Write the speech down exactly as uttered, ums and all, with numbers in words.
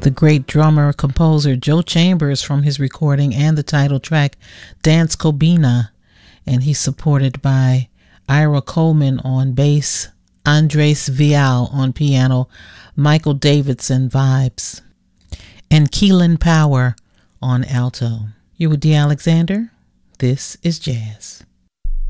the great drummer composer Joe Chambers from his recording and the title track Dance Kobina, and he's supported by Ira Coleman on bass, Andres Vial on piano, Michael Davidson vibes, and Keelan Power on alto. You with D. Alexander? This is Jazz.